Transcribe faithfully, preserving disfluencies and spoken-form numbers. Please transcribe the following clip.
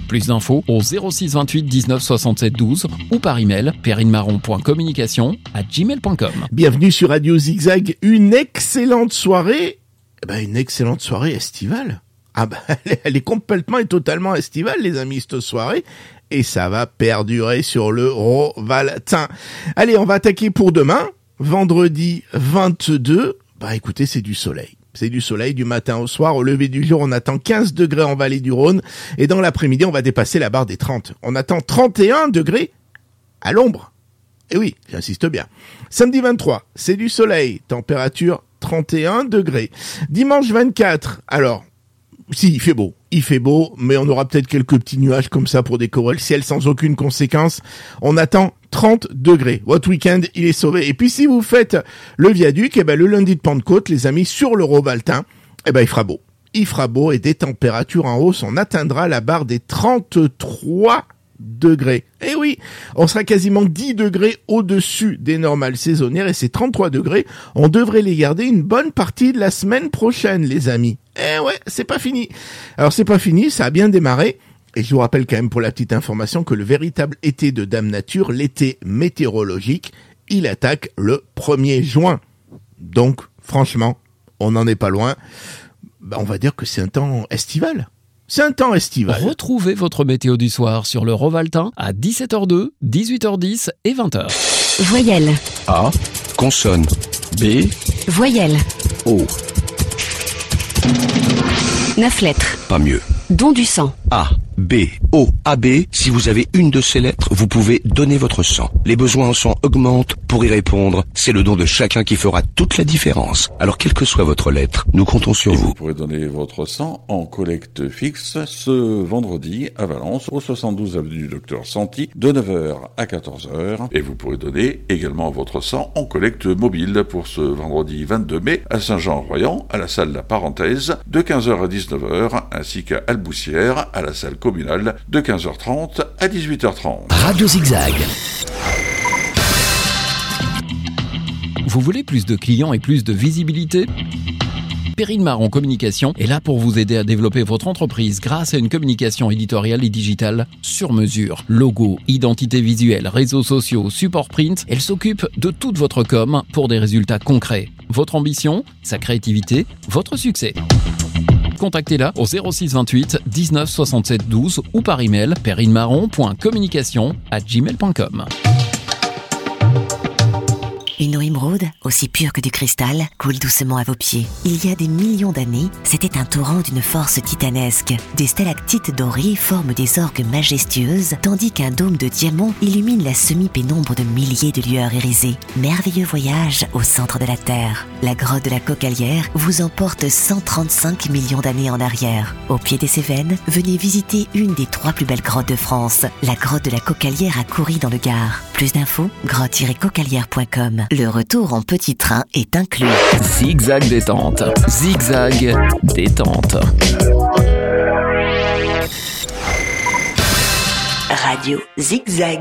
Plus d'infos au zéro six vingt-huit dix-neuf soixante-sept douze ou par email perrinemarron point communication arobase gmail point com. Bienvenue sur Radio Zigzag, une excellente soirée, eh ben une excellente soirée estivale. Ah ben elle est, elle est complètement et totalement estivale les amis cette soirée. Et ça va perdurer sur le Rovaltin. Allez, on va attaquer pour demain, vendredi vingt-deux. Bah écoutez, c'est du soleil. C'est du soleil du matin au soir. Au lever du jour, on attend quinze degrés en vallée du Rhône. Et dans l'après-midi, on va dépasser la barre des trente. On attend trente et un degrés à l'ombre. Et oui, j'insiste bien. Samedi vingt-trois, c'est du soleil. Température trente et un degrés. Dimanche vingt-quatre, alors... Si, il fait beau. Il fait beau, mais on aura peut-être quelques petits nuages comme ça pour décorer le ciel sans aucune conséquence. On attend trente degrés. Votre week-end, il est sauvé. Et puis si vous faites le viaduc, eh ben, le lundi de Pentecôte, les amis, sur le Rovaltin, eh ben, il fera beau. Il fera beau et des températures en hausse, on atteindra la barre des trente-trois degrés. Eh oui, on sera quasiment dix degrés au-dessus des normales saisonnières et ces trente-trois degrés, on devrait les garder une bonne partie de la semaine prochaine, les amis. Eh ouais, c'est pas fini. Alors c'est pas fini, ça a bien démarré. Et je vous rappelle quand même pour la petite information que le véritable été de Dame Nature, l'été météorologique, il attaque le premier juin. Donc, franchement, on n'en est pas loin. Bah, on va dire que c'est un temps estival. C'est un temps estival. Retrouvez votre météo du soir sur le Rovaltin à dix-sept heures deux, dix-huit heures dix et vingt heures. Voyelle. A. Consonne. B. Voyelle. O. Neuf lettres. Pas mieux. Don du sang. A, B, O, A B. Si vous avez une de ces lettres, vous pouvez donner votre sang. Les besoins en sang augmentent. Pour y répondre, c'est le don de chacun qui fera toute la différence. Alors, quelle que soit votre lettre, nous comptons sur Et vous. vous pourrez donner votre sang en collecte fixe ce vendredi à Valence, au soixante-douze avenue du Docteur Santi, de neuf heures à quatorze heures. Et vous pourrez donner également votre sang en collecte mobile pour ce vendredi vingt-deux mai à Saint-Jean-Royan, à la salle La Parenthèse, de quinze heures à dix-neuf heures, ainsi qu'à Alboussière, à la salle communale, de quinze heures trente à dix-huit heures trente. Radio Zigzag. Vous voulez plus de clients et plus de visibilité ? Perrine Marron Communication est là pour vous aider à développer votre entreprise grâce à une communication éditoriale et digitale sur mesure. Logo, identité visuelle, réseaux sociaux, support print, elle s'occupe de toute votre com pour des résultats concrets. Votre ambition, sa créativité, votre succès. Contactez-la au zéro six vingt-huit dix-neuf soixante-sept douze ou par email perrinemarron point communication arobase gmail point com. Une eau émeraude, aussi pure que du cristal, coule doucement à vos pieds. Il y a des millions d'années, c'était un torrent d'une force titanesque. Des stalactites dorées forment des orgues majestueuses, tandis qu'un dôme de diamant illumine la semi-pénombre de milliers de lueurs irisées. Merveilleux voyage au centre de la Terre. La grotte de la Cocalière vous emporte cent trente-cinq millions d'années en arrière. Au pied des Cévennes, venez visiter une des trois plus belles grottes de France, la grotte de la Cocalière à Coury dans le Gard. Plus d'infos, grotte tiret cocalière point com. Le retour en petit train est inclus. Zigzag détente. Zigzag détente. Radio Zigzag.